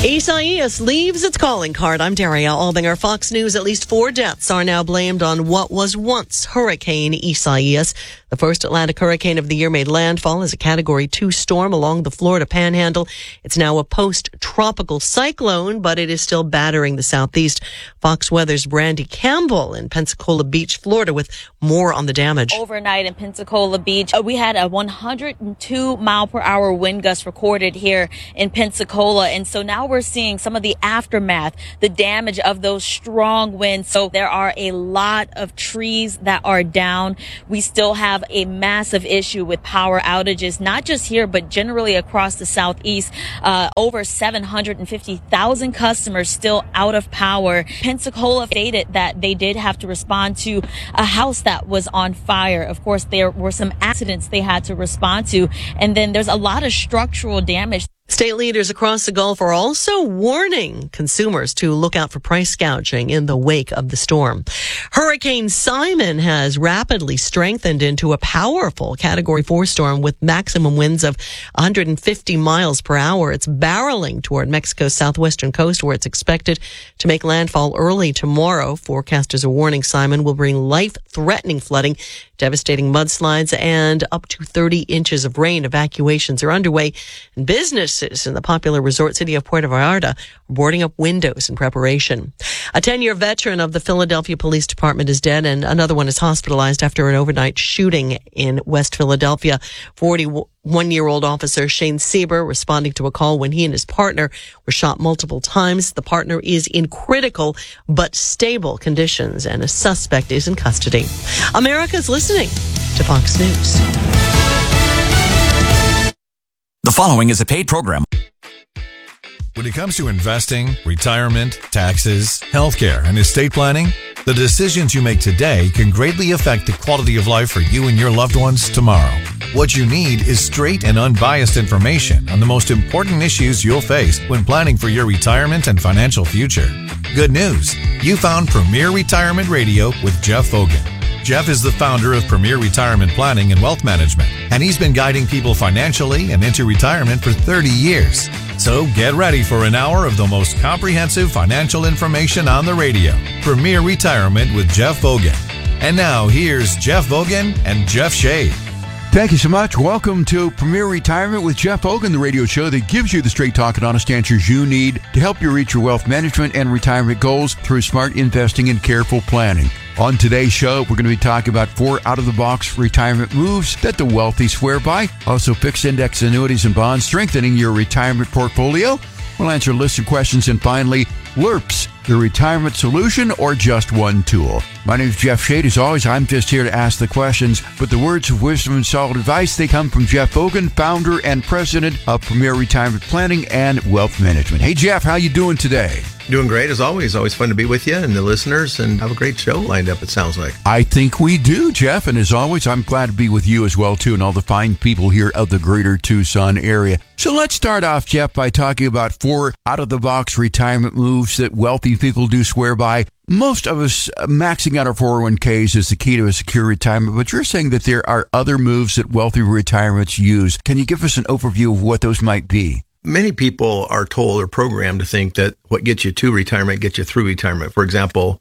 Isaias leaves its calling card. I'm Daria Albinger. Fox News, at least 4 deaths are now blamed on what was once Hurricane Isaias. The first Atlantic hurricane of the year made landfall as a Category 2 storm along the Florida Panhandle. It's now a post-tropical cyclone, but it is still battering the southeast. Fox Weather's Brandy Campbell in Pensacola Beach, Florida, with more on the damage. Overnight in Pensacola Beach, we had a 102-mile-per-hour wind gust recorded here in Pensacola, and so now we're seeing some of the aftermath, the damage of those strong winds. So there are a lot of trees that are down. We still have a massive issue with power outages, not just here, but generally across the southeast. Over 750,000 customers still out of power. Pensacola stated that they did have to respond to a house that was on fire. Of course, there were some accidents they had to respond to, and then there's a lot of structural damage. State leaders across the Gulf are also warning consumers to look out for price gouging in the wake of the storm. Hurricane Simon has rapidly strengthened into a powerful Category 4 storm with maximum winds of 150 miles per hour. It's barreling toward Mexico's southwestern coast, where it's expected to make landfall early tomorrow. Forecasters are warning Simon will bring life-threatening flooding, devastating mudslides, and up to 30 inches of rain. Evacuations are underway, and businesses in the popular resort city of Puerto Vallarta are boarding up windows in preparation. A 10-year veteran of the Philadelphia Police Department is dead, and another one is hospitalized after an overnight shooting in West Philadelphia. 41-year-old officer Shane Sieber responding to a call when he and his partner were shot multiple times. The partner is in critical but stable conditions, and a suspect is in custody. America's listening to Fox News. The following is a paid program. When it comes to investing, retirement, taxes, healthcare, and estate planning, the decisions you make today can greatly affect the quality of life for you and your loved ones tomorrow. What you need is straight and unbiased information on the most important issues you'll face when planning for your retirement and financial future. Good news, you found Premier Retirement Radio with Jeff Fogan. Jeff is the founder of Premier Retirement Planning and Wealth Management, and he's been guiding people financially and into retirement for 30 years. So get ready for an hour of the most comprehensive financial information on the radio. Premier Retirement with Jeff Fogan. And now here's Jeff Fogan and Jeff Shea. Thank you so much. Welcome to Premier Retirement with Jeff Fogan, the radio show that gives you the straight talk and honest answers you need to help you reach your wealth management and retirement goals through smart investing and careful planning. On today's show, we're going to be talking about 4 out-of-the-box retirement moves that the wealthy swear by. Also, fixed index annuities and bonds, strengthening your retirement portfolio. We'll answer lists of questions. And finally, LERPs, the retirement solution or just one tool. My name is Jeff Shea. As always, I'm just here to ask the questions, but the words of wisdom and solid advice, they come from Jeff Fogan, founder and president of Premier Retirement Planning and Wealth Management. Hey, Jeff, how you doing today? Doing great, as always. Always fun to be with you and the listeners, and have a great show lined up, it sounds like. I think we do, Jeff. And as always, I'm glad to be with you as well, too, and all the fine people here of the greater Tucson area. So let's start off, Jeff, by talking about 4 out-of-the-box retirement moves that wealthy people do swear by. Most of us, maxing out our 401ks is the key to a secure retirement, but you're saying that there are other moves that wealthy retirements use. Can you give us an overview of what those might be? Many people are told or programmed to think that what gets you to retirement gets you through retirement. For example,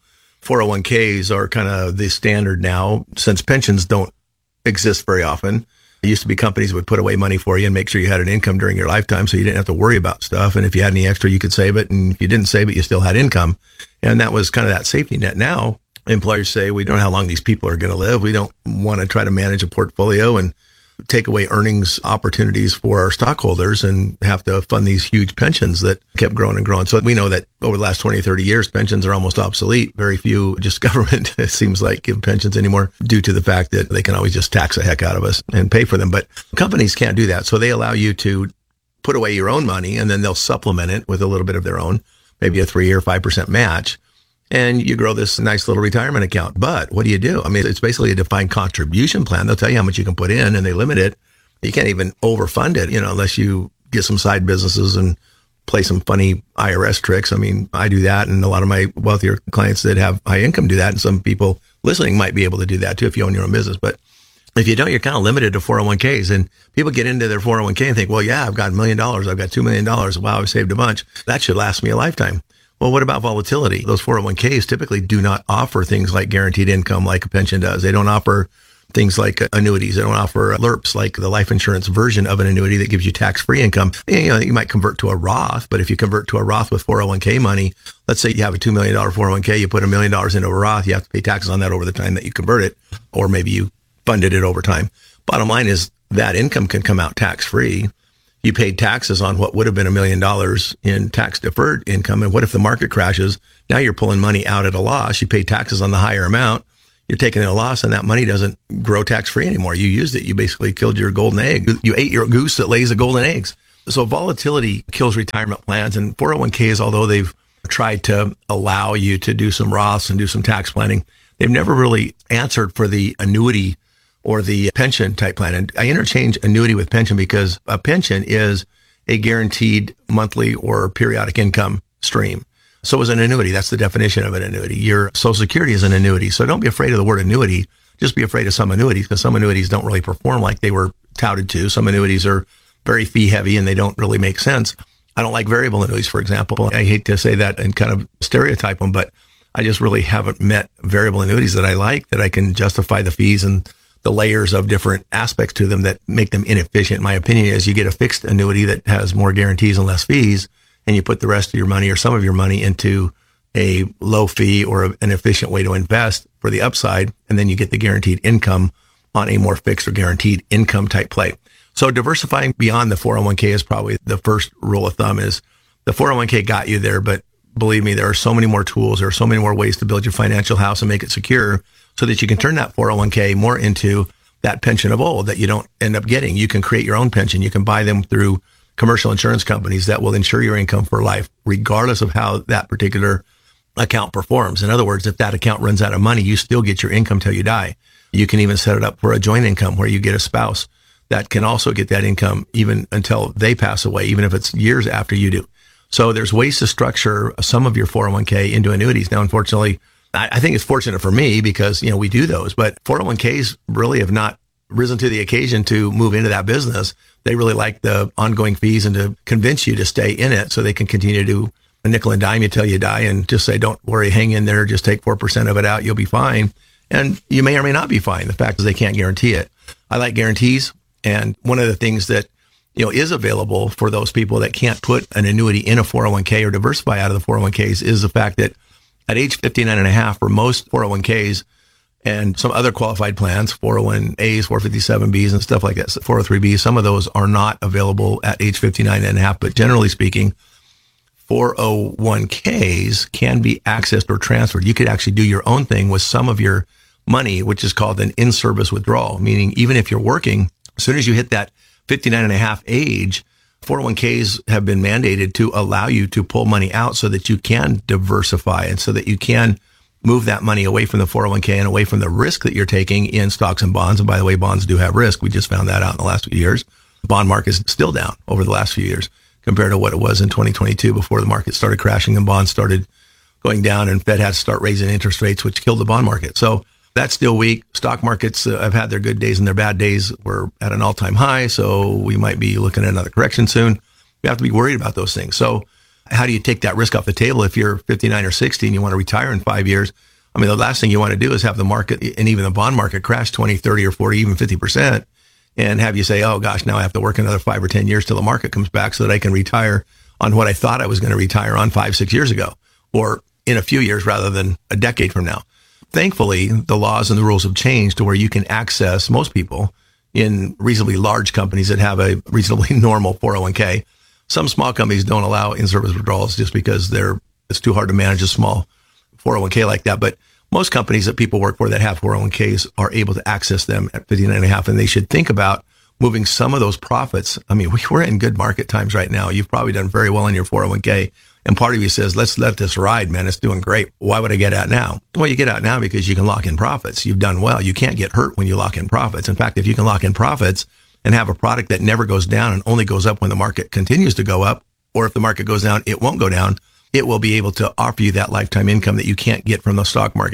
401ks are kind of the standard now, since pensions don't exist very often. It used to be companies would put away money for you and make sure you had an income during your lifetime so you didn't have to worry about stuff. And if you had any extra, you could save it. And if you didn't save it, you still had income. And that was kind of that safety net. Now, employers say, we don't know how long these people are going to live. We don't want to try to manage a portfolio and take away earnings opportunities for our stockholders and have to fund these huge pensions that kept growing and growing. So we know that over the last 20, 30 years, pensions are almost obsolete. Very few, just government, it seems like, give pensions anymore due to the fact that they can always just tax the heck out of us and pay for them. But companies can't do that. So they allow you to put away your own money, and then they'll supplement it with a little bit of their own, maybe a 3 or 5% match. And you grow this nice little retirement account. But what do you do? I mean, it's basically a defined contribution plan. They'll tell you how much you can put in, and they limit it. You can't even overfund it, unless you get some side businesses and play some funny IRS tricks. I mean, I do that, and a lot of my wealthier clients that have high income do that. And some people listening might be able to do that too if you own your own business. But If you don't, you're kind of limited to 401ks. And people get into their 401k and think, well, yeah, I've got $1 million. I've got $2 million. Wow, I've saved a bunch. That should last me a lifetime. Well, what about volatility? Those 401ks typically do not offer things like guaranteed income like a pension does. They don't offer things like annuities. They don't offer LERPs, like the life insurance version of an annuity that gives you tax-free income. You might convert to a Roth, but if you convert to a Roth with 401k money, let's say you have a $2 million 401k, you put $1 million into a Roth, you have to pay taxes on that over the time that you convert it, or maybe you funded it over time. Bottom line is that income can come out tax-free. You paid taxes on what would have been $1 million in tax-deferred income. And what if the market crashes? Now you're pulling money out at a loss. You pay taxes on the higher amount. You're taking a loss, and that money doesn't grow tax-free anymore. You used it. You basically killed your golden egg. You ate your goose that lays the golden eggs. So volatility kills retirement plans. And 401ks, although they've tried to allow you to do some Roths and do some tax planning, they've never really answered for the annuity or the pension type plan. And I interchange annuity with pension because a pension is a guaranteed monthly or periodic income stream. So is an annuity. That's the definition of an annuity. Your Social Security is an annuity. So don't be afraid of the word annuity. Just be afraid of some annuities, because some annuities don't really perform like they were touted to. Some annuities are very fee heavy and they don't really make sense. I don't like variable annuities, for example. I hate to say that and kind of stereotype them, but I just really haven't met variable annuities that I like, that I can justify the fees and the layers of different aspects to them that make them inefficient. My opinion is you get a fixed annuity that has more guarantees and less fees, and you put the rest of your money or some of your money into a low fee or an efficient way to invest for the upside, and then you get the guaranteed income on a more fixed or guaranteed income type play. So diversifying beyond the 401k is probably the first rule of thumb. Is the 401k got you there, but believe me, there are so many more tools. There are so many more ways to build your financial house and make it secure so that you can turn that 401k more into that pension of old that you don't end up getting. You can create your own pension. You can buy them through commercial insurance companies that will insure your income for life, regardless of how that particular account performs. In other words, if that account runs out of money, you still get your income till you die. You can even set it up for a joint income where you get a spouse that can also get that income even until they pass away, even if it's years after you do. So there's ways to structure some of your 401k into annuities. Now, unfortunately, I think it's fortunate for me because, we do those, but 401ks really have not risen to the occasion to move into that business. They really like the ongoing fees and to convince you to stay in it so they can continue to do a nickel and dime you till you die and just say, don't worry, hang in there, just take 4% of it out, you'll be fine. And you may or may not be fine. The fact is they can't guarantee it. I like guarantees. And one of the things that is available for those people that can't put an annuity in a 401k or diversify out of the 401ks is the fact that at age 59 and a half for most 401ks and some other qualified plans, 401As, 457Bs and stuff like that, 403Bs, some of those are not available at age 59 and a half. But generally speaking, 401ks can be accessed or transferred. You could actually do your own thing with some of your money, which is called an in-service withdrawal, meaning even if you're working, as soon as you hit that 59 and a half age, 401ks have been mandated to allow you to pull money out so that you can diversify and so that you can move that money away from the 401k and away from the risk that you're taking in stocks and bonds. And by the way, bonds do have risk. We just found that out in the last few years. The bond market is still down over the last few years compared to what it was in 2022 before the market started crashing and bonds started going down and Fed had to start raising interest rates, which killed the bond market. So that's still weak. Stock markets have had their good days and their bad days. We're at an all-time high, so we might be looking at another correction soon. We have to be worried about those things. So how do you take that risk off the table if you're 59 or 60 and you want to retire in 5 years? I mean, the last thing you want to do is have the market and even the bond market crash 20, 30, or 40, even 50% and have you say, oh gosh, now I have to work another 5 or 10 years till the market comes back so that I can retire on what I thought I was going to retire on 5, 6 years ago, or in a few years rather than a decade from now. Thankfully, the laws and the rules have changed to where you can access most people in reasonably large companies that have a reasonably normal 401k. Some small companies don't allow in-service withdrawals just because it's too hard to manage a small 401k like that. But most companies that people work for that have 401ks are able to access them at 59 and a half, and they should think about moving some of those profits. I mean, we're in good market times right now. You've probably done very well in your 401k. And part of you says, let's let this ride, man. It's doing great. Why would I get out now? Well, you get out now because you can lock in profits. You've done well. You can't get hurt when you lock in profits. In fact, if you can lock in profits and have a product that never goes down and only goes up when the market continues to go up, or if the market goes down, it won't go down. It will be able to offer you that lifetime income that you can't get from the stock market.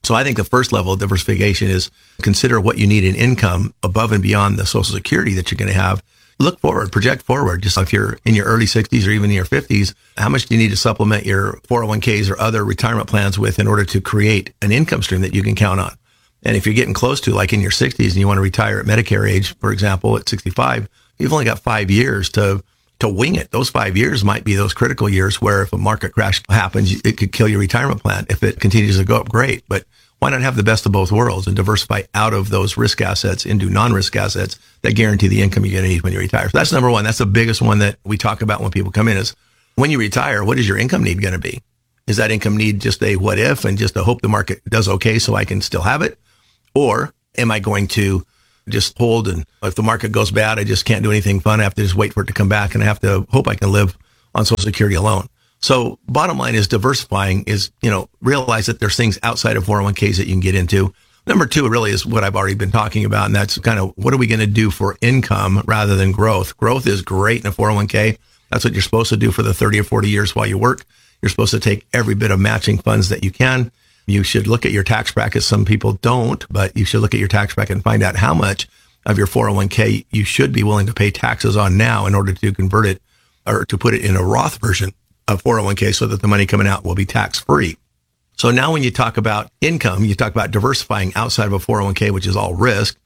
So I think the first level of diversification is consider what you need in income above and beyond the Social Security that you're going to have. Look forward, project forward. Just if you're in your early 60s or even in your 50s, how much do you need to supplement your 401ks or other retirement plans with in order to create an income stream that you can count on? And if you're getting close to, like in your 60s and you want to retire at Medicare age, for example, at 65, you've only got 5 years to wing it. Those 5 years might be those critical years where if a market crash happens, it could kill your retirement plan. If it continues to go up, great. But why not have the best of both worlds and diversify out of those risk assets into non-risk assets that guarantee the income you're going to need when you retire? So that's number one. That's the biggest one that we talk about when people come in is when you retire, what is your income need going to be? Is that income need just a what if and just a hope the market does okay so I can still have it? Or am I going to just hold, and if the market goes bad, I just can't do anything fun. I have to just wait for it to come back and I have to hope I can live on Social Security alone. So bottom line is diversifying is, realize that there's things outside of 401ks that you can get into. Number two really is what I've already been talking about. And that's kind of what are we going to do for income rather than growth? Growth is great in a 401k. That's what you're supposed to do for the 30 or 40 years while you work. You're supposed to take every bit of matching funds that you can. You should look at your tax bracket. Some people don't, but you should look at your tax bracket and find out how much of your 401k you should be willing to pay taxes on now in order to convert it or to put it in a Roth version of 401k so that the money coming out will be tax free. So now when you talk about income, you talk about diversifying outside of a 401k, which is all risk,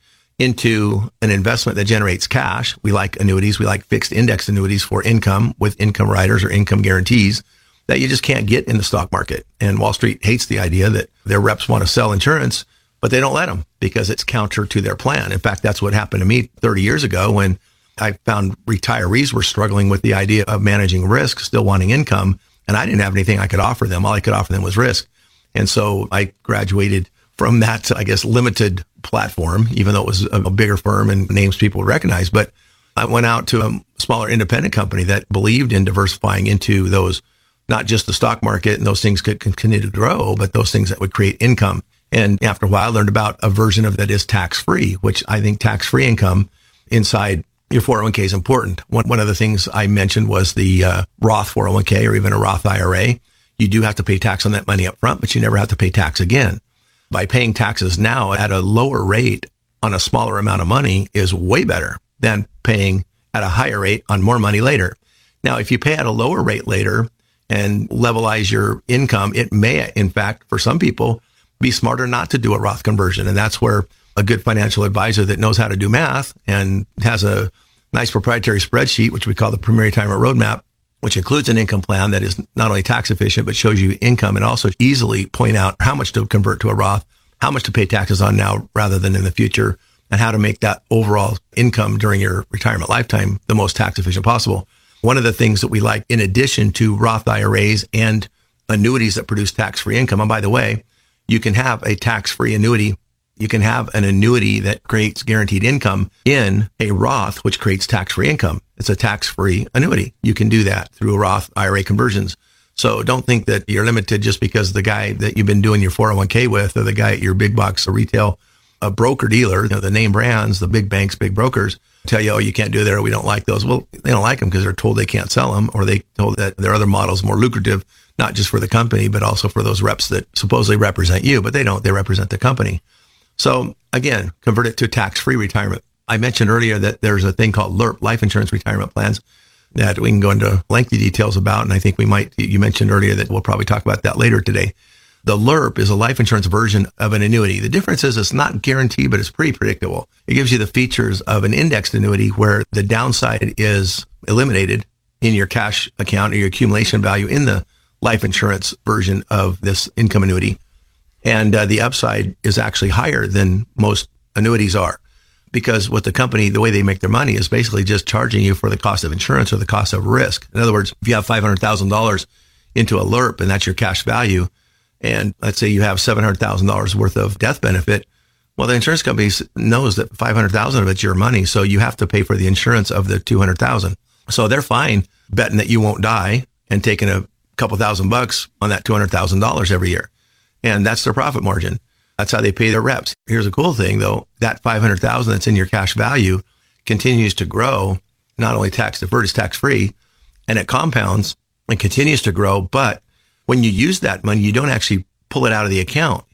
into an investment that generates cash. We like annuities. We like fixed index annuities for income with income riders or income guarantees that you just can't get in the stock market. And Wall Street hates the idea that their reps want to sell insurance, but they don't let them because it's counter to their plan. In fact, that's what happened to me 30 years ago when I found retirees were struggling with the idea of managing risk, still wanting income, and I didn't have anything I could offer them. All I could offer them was risk. And so I graduated from that, limited platform, even though it was a bigger firm and names people would recognize. But I went out to a smaller independent company that believed in diversifying into those, not just the stock market and those things could continue to grow, but those things that would create income. And after a while, I learned about a version of that is tax-free, which I think tax-free income inside your 401k is important. One of the things I mentioned was the Roth 401k or even a Roth IRA. You do have to pay tax on that money up front, but you never have to pay tax again. By paying taxes now at a lower rate on a smaller amount of money is way better than paying at a higher rate on more money later. Now, if you pay at a lower rate later and levelize your income, it may, in fact, for some people, be smarter not to do a Roth conversion. And that's where a good financial advisor that knows how to do math and has a nice proprietary spreadsheet, which we call the Premier Retirement Roadmap, which includes an income plan that is not only tax efficient, but shows you income and also easily point out how much to convert to a Roth, how much to pay taxes on now rather than in the future, and how to make that overall income during your retirement lifetime the most tax efficient possible. One of the things that we like, in addition to Roth IRAs and annuities that produce tax-free income, and by the way, you can have a tax-free annuity. You can have an annuity that creates guaranteed income in a Roth, which creates tax-free income. It's a tax-free annuity. You can do that through Roth IRA conversions. So don't think that you're limited just because the guy that you've been doing your 401k with or the guy at your big box or retail broker dealer, the name brands, the big banks, big brokers tell you, oh, you can't do that or we don't like those. Well, they don't like them because they're told they can't sell them or they told that their other models more lucrative, not just for the company, but also for those reps that supposedly represent you, but they don't. They represent the company. So again, convert it to tax-free retirement. I mentioned earlier that there's a thing called LIRP, life insurance retirement plans, that we can go into lengthy details about. And I think you mentioned earlier that we'll probably talk about that later today. The LIRP is a life insurance version of an annuity. The difference is it's not guaranteed, but it's pretty predictable. It gives you the features of an indexed annuity where the downside is eliminated in your cash account or your accumulation value in the life insurance version of this income annuity. And the upside is actually higher than most annuities are because what the company, the way they make their money is basically just charging you for the cost of insurance or the cost of risk. In other words, if you have $500,000 into a LIRP and that's your cash value, and let's say you have $700,000 worth of death benefit, well, the insurance company knows that $500,000 of it's your money, so you have to pay for the insurance of the $200,000. So they're fine betting that you won't die and taking a couple $1,000 on that $200,000 every year. And that's their profit margin. That's how they pay their reps. Here's a cool thing, though. That $500,000 that's in your cash value continues to grow, not only tax deferred, it's tax free, and it compounds and continues to grow. But when you use that money, you don't actually pull it out of the account.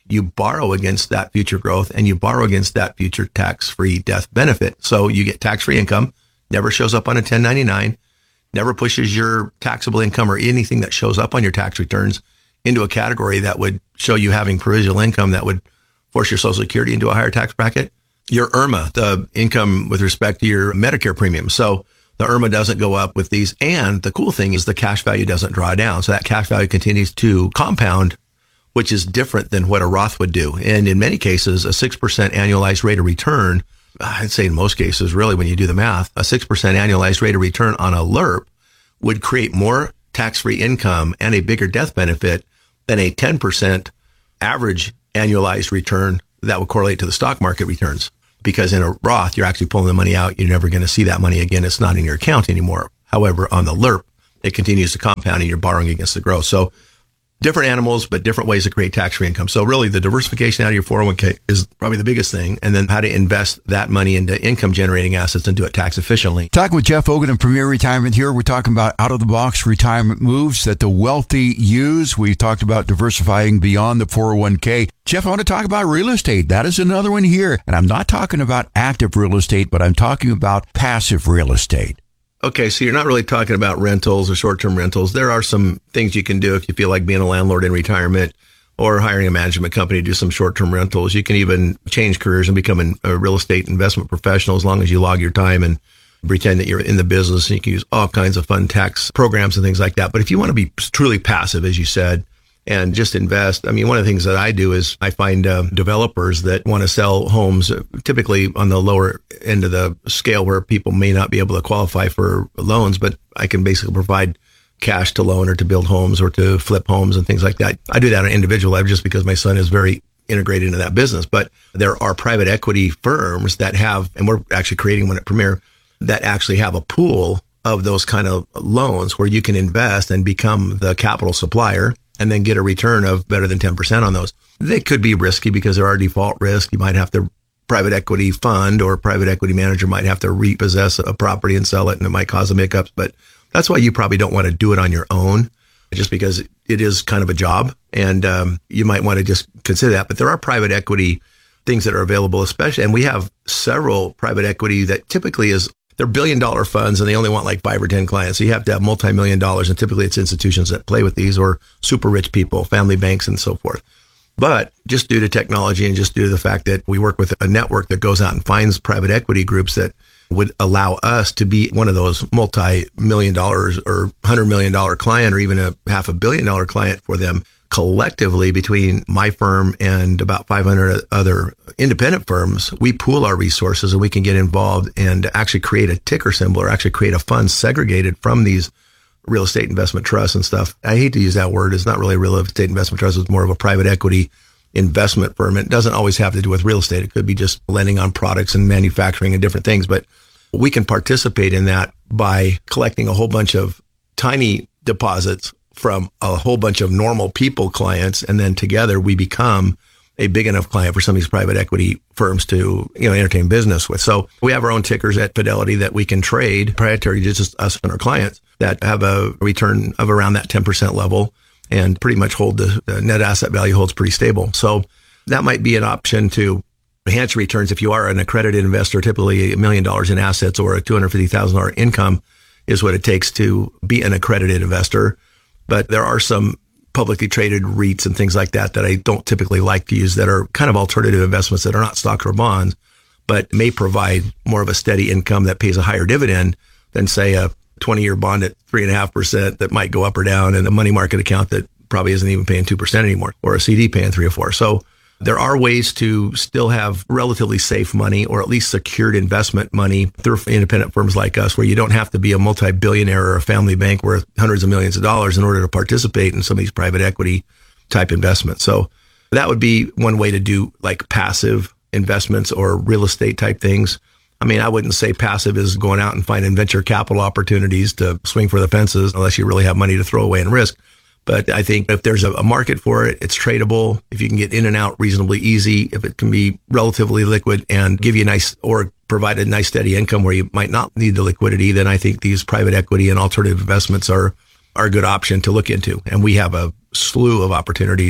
you borrow against that future growth and you borrow against that future tax-free death benefit. So you get tax-free income, never shows up on a 1099, never pushes your taxable income or anything that shows up on your tax returns into a category that would show you having provisional income that would force your Social Security into a higher tax bracket. Your IRMA, the income with respect to your Medicare premium. So the IRMA doesn't go up with these. And the cool thing is the cash value doesn't draw down. So that cash value continues to compound, which is different than what a Roth would do. And in many cases, a 6% annualized rate of return, I'd say in most cases, really, when you do the math, a 6% annualized rate of return on a LIRP would create more tax-free income and a bigger death benefit than a 10% average annualized return that would correlate to the stock market returns. Because in a Roth, you're actually pulling the money out. You're never going to see that money again. It's not in your account anymore. However, on the LIRP, it continues to compound and you're borrowing against the growth. So different animals, but different ways to create tax-free income. So really the diversification out of your 401k is probably the biggest thing. And then how to invest that money into income generating assets and do it tax efficiently. Talking with Jeff Hogan of Premier Retirement here. We're talking about out-of-the-box retirement moves that the wealthy use. We talked about diversifying beyond the 401k. Jeff, I want to talk about real estate. That is another one here. And I'm not talking about active real estate, but I'm talking about passive real estate. Okay, so you're not really talking about rentals or short-term rentals. There are some things you can do if you feel like being a landlord in retirement or hiring a management company to do some short-term rentals. You can even change careers and become a real estate investment professional as long as you log your time and pretend that you're in the business. And you can use all kinds of fun tax programs and things like that. But if you want to be truly passive, as you said, and just invest. I mean, one of the things that I do is I find developers that want to sell homes, typically on the lower end of the scale where people may not be able to qualify for loans, but I can basically provide cash to loan or to build homes or to flip homes and things like that. I do that on an individual level just because my son is very integrated into that business. But there are private equity firms that have, and we're actually creating one at Premier, that actually have a pool of those kind of loans where you can invest and become the capital supplier and then get a return of better than 10% on those. They could be risky because there are default risk. You might have to private equity fund or private equity manager might have to repossess a property and sell it, and it might cause some hiccups. But that's why you probably don't want to do it on your own, just because it is kind of a job, and you might want to just consider that. But there are private equity things that are available, especially, and we have several private equity that typically they're $1 billion funds and they only want like 5 or 10 clients. So you have to have multi-million dollars, and typically it's institutions that play with these or super rich people, family banks and so forth. But just due to technology and just due to the fact that we work with a network that goes out and finds private equity groups that would allow us to be one of those multi-million dollars or $100 million client or even a $500 million client for them, collectively between my firm and about 500 other independent firms, we pool our resources and we can get involved and actually create a ticker symbol or actually create a fund segregated from these real estate investment trusts and stuff. I hate to use that word. It's not really a real estate investment trust. It's more of a private equity investment firm. It doesn't always have to do with real estate. It could be just lending on products and manufacturing and different things. But we can participate in that by collecting a whole bunch of tiny deposits from a whole bunch of normal people clients. And then together we become a big enough client for some of these private equity firms to, entertain business with. So we have our own tickers at Fidelity that we can trade proprietary to just us and our clients that have a return of around that 10% level and pretty much hold the net asset value holds pretty stable. So that might be an option to enhance returns if you are an accredited investor. Typically $1 million in assets or a $250,000 income is what it takes to be an accredited investor. But there are some publicly traded REITs and things like that I don't typically like to use that are kind of alternative investments that are not stocks or bonds, but may provide more of a steady income that pays a higher dividend than, say, a 20-year bond at 3.5% that might go up or down, and a money market account that probably isn't even paying 2% anymore, or a CD paying 3 or 4. So there are ways to still have relatively safe money or at least secured investment money through independent firms like us, where you don't have to be a multi-billionaire or a family bank worth hundreds of millions of dollars in order to participate in some of these private equity type investments. So that would be one way to do like passive investments or real estate type things. I mean, I wouldn't say passive is going out and finding venture capital opportunities to swing for the fences unless you really have money to throw away and risk. But I think if there's a market for it, it's tradable. If you can get in and out reasonably easy, if it can be relatively liquid and give you a nice or provide a nice steady income where you might not need the liquidity, then I think these private equity and alternative investments are a good option to look into. And we have a slew of opportunities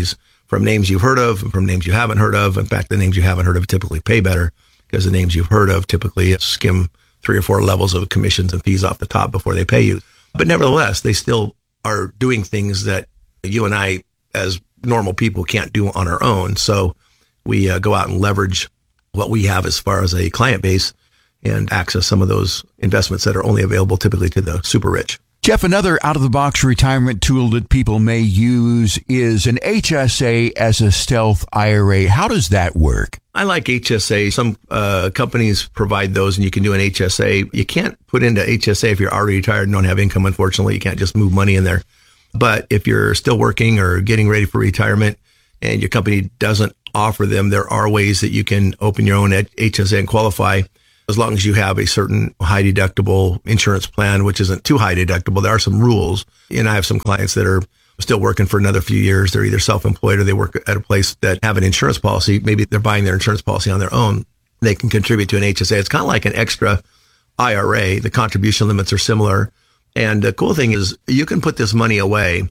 from names you've heard of and from names you haven't heard of. In fact, the names you haven't heard of typically pay better because the names you've heard of typically skim 3 or 4 levels of commissions and fees off the top before they pay you. But nevertheless, they still are doing things that you and I, as normal people, can't do on our own. So we go out and leverage what we have as far as a client base and access some of those investments that are only available typically to the super rich. Jeff, another out-of-the-box retirement tool that people may use is an HSA as a stealth IRA. How does that work? I like HSA. Some companies provide those, and you can do an HSA. You can't put into HSA if you're already retired and don't have income, unfortunately. You can't just move money in there. But if you're still working or getting ready for retirement and your company doesn't offer them, there are ways that you can open your own HSA and qualify as long as you have a certain high deductible insurance plan, which isn't too high deductible. There are some rules. And I have some clients that are still working for another few years. They're either self-employed or they work at a place that have an insurance policy. Maybe they're buying their insurance policy on their own. They can contribute to an HSA. It's kind of like an extra IRA. The contribution limits are similar. And the cool thing is you can put this money away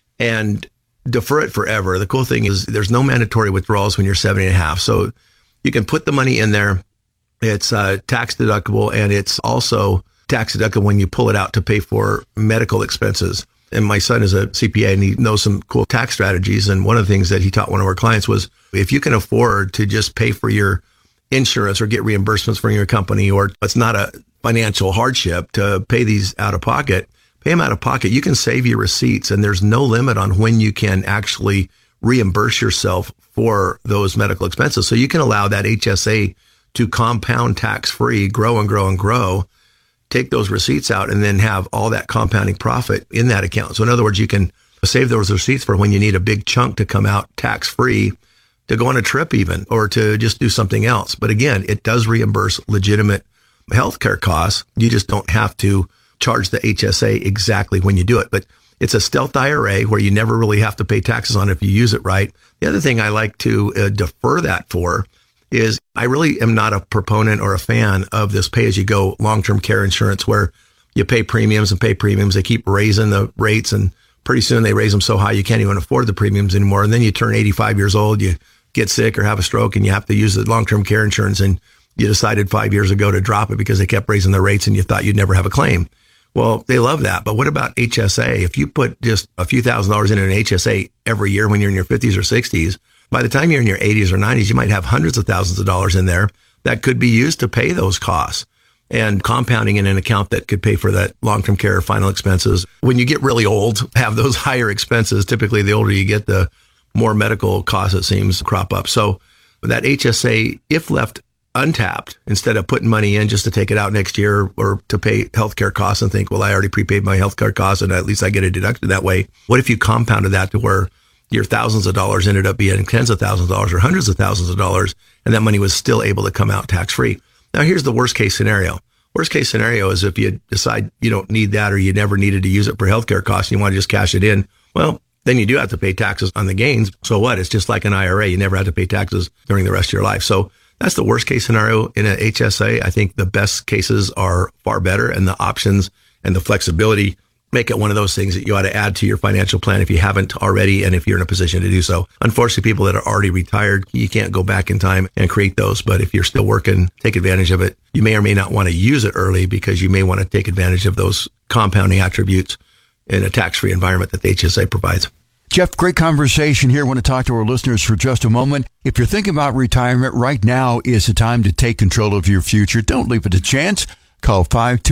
and defer it forever. The cool thing is there's no mandatory withdrawals when you're 70 and a half. So you can put the money in there. It's tax deductible, and it's also tax deductible when you pull it out to pay for medical expenses. And my son is a CPA and he knows some cool tax strategies. And one of the things that he taught one of our clients was if you can afford to just pay for your insurance or get reimbursements from your company, or it's not a financial hardship to pay these out of pocket, pay them out of pocket. You can save your receipts, and there's no limit on when you can actually reimburse yourself for those medical expenses. So you can allow that HSA to compound tax-free, grow and grow and grow, take those receipts out, and then have all that compounding profit in that account. So in other words, you can save those receipts for when you need a big chunk to come out tax-free to go on a trip even, or to just do something else. But again, it does reimburse legitimate healthcare costs. You just don't have to charge the HSA exactly when you do it. But it's a stealth IRA where you never really have to pay taxes on it if you use it right. The other thing I like to defer that for is I really am not a proponent or a fan of this pay-as-you-go long-term care insurance where you pay premiums and pay premiums. They keep raising the rates, and pretty soon they raise them so high you can't even afford the premiums anymore. And then you turn 85 years old, you get sick or have a stroke, and you have to use the long-term care insurance, and you decided 5 years ago to drop it because they kept raising the rates and you thought you'd never have a claim. Well, they love that. But what about HSA? If you put just a few $1,000s into an HSA every year when you're in your 50s or 60s, by the time you're in your 80s or 90s, you might have hundreds of thousands of dollars in there that could be used to pay those costs, and compounding in an account that could pay for that long-term care final expenses. When you get really old, have those higher expenses. Typically, the older you get, the more medical costs, it seems, crop up. So that HSA, if left untapped, instead of putting money in just to take it out next year or to pay healthcare costs and think, well, I already prepaid my healthcare costs and at least I get it deducted that way. What if you compounded that to where your thousands of dollars ended up being tens of thousands of dollars or hundreds of thousands of dollars, and that money was still able to come out tax-free? Now, here's the worst case scenario. Worst case scenario is if you decide you don't need that, or you never needed to use it for healthcare costs and you want to just cash it in. Well, then you do have to pay taxes on the gains. So what? It's just like an IRA. You never have to pay taxes during the rest of your life. So that's the worst case scenario in an HSA. I think the best cases are far better, and the options and the flexibility make it one of those things that you ought to add to your financial plan if you haven't already, and if you're in a position to do so. Unfortunately, people that are already retired, you can't go back in time and create those. But if you're still working, take advantage of it. You may or may not want to use it early because you may want to take advantage of those compounding attributes in a tax-free environment that the HSA provides. Jeff, great conversation here. I want to talk to our listeners for just a moment. If you're thinking about retirement, right now is the time to take control of your future. Don't leave it to chance. Call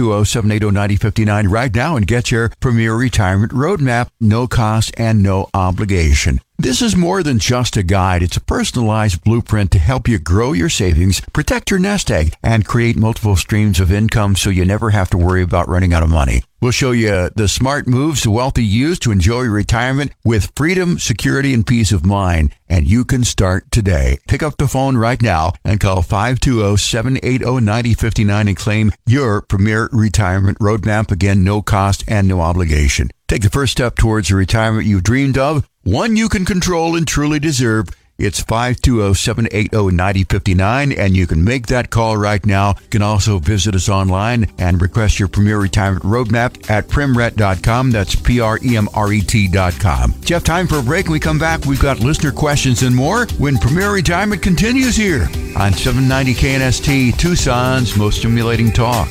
520-780-9059 right now and get your Premier Retirement Roadmap. No cost and no obligation. This is more than just a guide. It's a personalized blueprint to help you grow your savings, protect your nest egg, and create multiple streams of income so you never have to worry about running out of money. We'll show you the smart moves the wealthy use to enjoy retirement with freedom, security, and peace of mind. And you can start today. Pick up the phone right now and call 520-780-9059 and claim your Premier Retirement Roadmap. Again, no cost and no obligation. Take the first step towards a retirement you've dreamed of, one you can control and truly deserve. It's 520-780-9059, and you can make that call right now. You can also visit us online and request your Premier Retirement Roadmap at premret.com. That's PREMRET.com. Jeff, time for a break. When we come back, we've got listener questions and more when Premier Retirement continues here on 790 KNST, Tucson's most stimulating talk.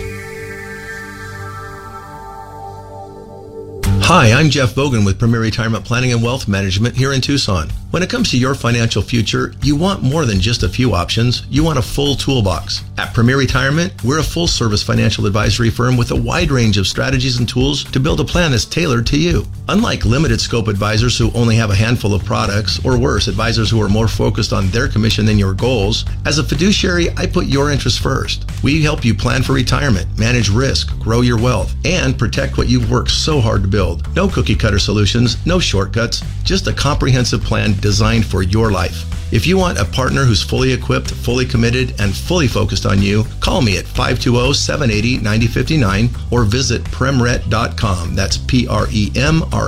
Hi, I'm Jeff Bogan with Premier Retirement Planning and Wealth Management here in Tucson. When it comes to your financial future, you want more than just a few options. You want a full toolbox. At Premier Retirement, we're a full-service financial advisory firm with a wide range of strategies and tools to build a plan that's tailored to you. Unlike limited scope advisors who only have a handful of products, or worse, advisors who are more focused on their commission than your goals, as a fiduciary, I put your interests first. We help you plan for retirement, manage risk, grow your wealth, and protect what you've worked so hard to build. No cookie cutter solutions, no shortcuts, just a comprehensive plan designed for your life. If you want a partner who's fully equipped, fully committed, and fully focused on you, call me at 520-780-9059 or visit premret.com. That's PREMRET.com.